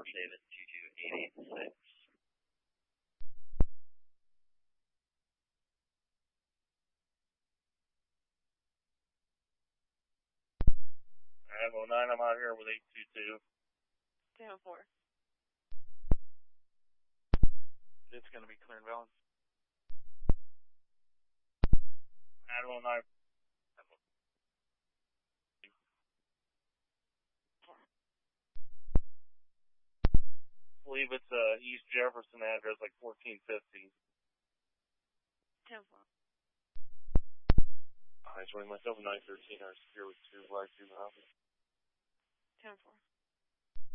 David 22886. Well, 9, I'm out here with 822. 10-4. It's going to be clear and balanced. Admiral 9. I believe it's East Jefferson address, like 1450. 10-4. I joined myself in 913. I was here with 2 Black 2 Mountain. 10-4.